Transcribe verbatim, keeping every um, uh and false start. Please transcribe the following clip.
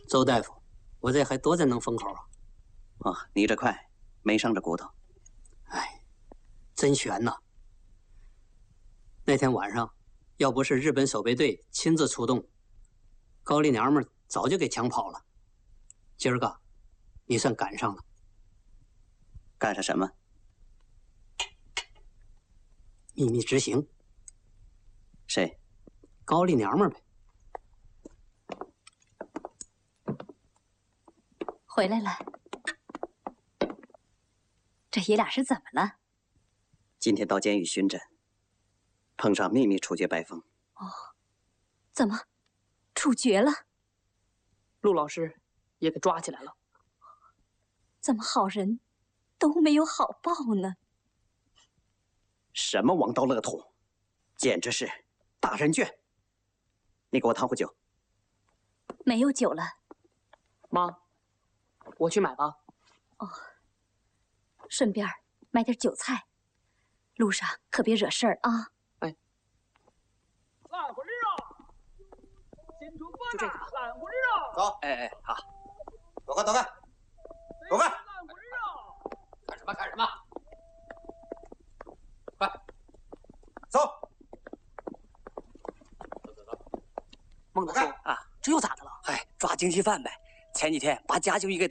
周大夫，我这还多着能封口啊！ 啊，你这快，没伤着骨头。 哎，真悬呐！那天晚上，要不是日本守备队亲自出动，高丽娘们早就给抢跑了。今儿个，你算赶上了。 赶上什么？ 秘密执行。 谁？ 高丽娘们呗。 回来了。这爷俩是怎么了？ 今天到监狱巡诊，碰上秘密处决白凤。 哦，怎么，处决了？ 陆老师也给抓起来了。 怎么好人都没有好报呢？ 什么王道乐土，简直是大人眷！你给我烫壶酒。 没有酒了。 妈，我去买吧。 哦，顺便买点韭菜，路上可别惹事儿啊。 哎， 烂火肉，新出锅就这个的烂火肉。 走， 哎哎，好， 走开，走开，走开！ 烂火肉。 看什么看什么？快，走！走走走。 孟大叔啊，这又咋的了？ 哎，抓经济犯呗。前几天把家就一给